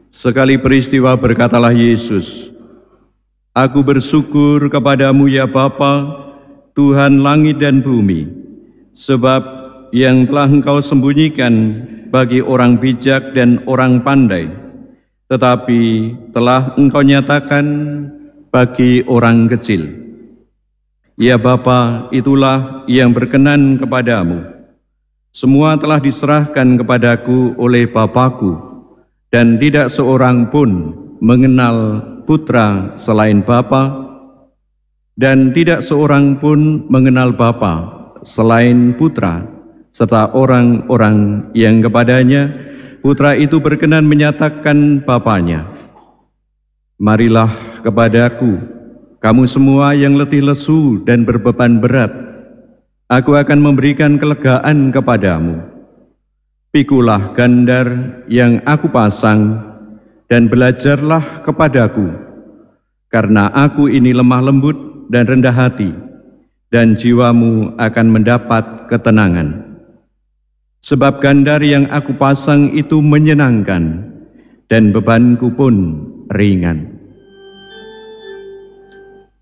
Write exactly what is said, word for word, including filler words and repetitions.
Sekali peristiwa berkatalah Yesus, "Aku bersyukur kepadamu ya Bapa, Tuhan langit dan bumi, sebab yang telah Engkau sembunyikan bagi orang bijak dan orang pandai, tetapi telah Engkau nyatakan bagi orang kecil. Ya Bapa, itulah yang berkenan kepadamu. Semua telah diserahkan kepadaku oleh Bapa-Ku, dan tidak seorang pun mengenal Putra selain Bapa, dan tidak seorang pun mengenal Bapa selain Putra, serta orang-orang yang kepadanya Putra itu berkenan menyatakan Bapanya. Marilah kepadaku, kamu semua yang letih lesu dan berbeban berat, aku akan memberikan kelegaan kepadamu. Pikulah gandar yang aku pasang, dan belajarlah kepadaku, karena aku ini lemah lembut dan rendah hati, dan jiwamu akan mendapat ketenangan. Sebab gandar yang aku pasang itu menyenangkan, dan bebanku pun ringan."